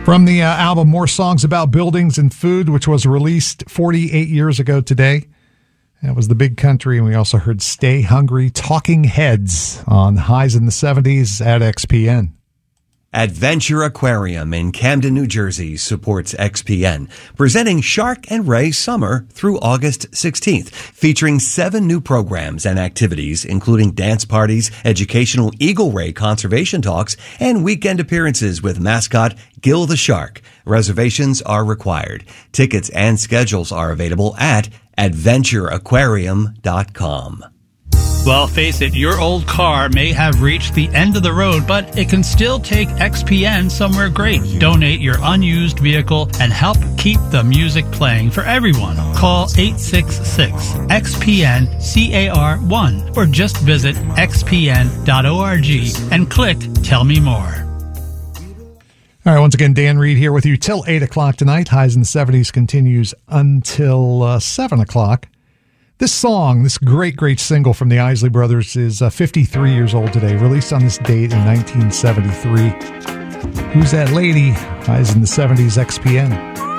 From the album More Songs About Buildings and Food, which was released 48 years ago today. That was The Big Country, and we also heard Stay Hungry, Talking Heads on Highs in the 70s at XPN. Adventure Aquarium in Camden, New Jersey supports XPN, presenting Shark and Ray Summer through August 16th, featuring 7 new programs and activities, including dance parties, educational Eagle Ray conservation talks, and weekend appearances with mascot Gil the Shark. Reservations are required. Tickets and schedules are available at adventureaquarium.com. Well, face it, your old car may have reached the end of the road, but it can still take XPN somewhere great. Donate your unused vehicle and help keep the music playing for everyone. Call 866-XPN-CAR1 or just visit xpn.org and click Tell Me More. All right, once again, Dan Reed here with you till 8 o'clock tonight. Highs in the 70s continues until 7 o'clock. This song, this great single from the Isley Brothers is 53 years old today, released on this date in 1973. Who's that lady? Highs in the 70s, XPN.